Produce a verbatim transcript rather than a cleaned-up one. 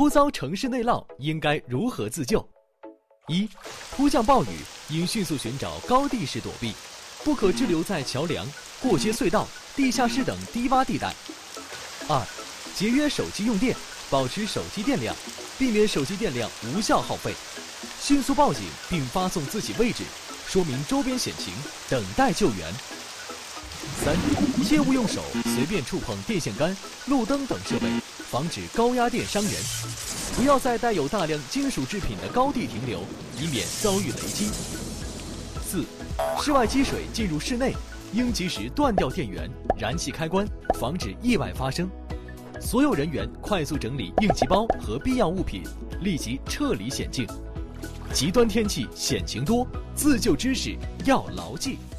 突遭城市内涝应该如何自救？一、突降暴雨应迅速寻找高地势躲避，不可滞留在桥梁、过街隧道、地下室等低洼地带。二、节约手机用电，保持手机电量，避免手机电量无效耗费。迅速报警并发送自己位置，说明周边险情，等待救援。三、切勿用手随便触碰电线杆、路灯等设备，防止高压电伤人。不要在带有大量金属制品的高地停留，以免遭遇雷击。四、室外积水进入室内，应及时断掉电源、燃气开关，防止意外发生。所有人员快速整理应急包和必要物品，立即撤离险境。极端天气险情多，自救知识要牢记。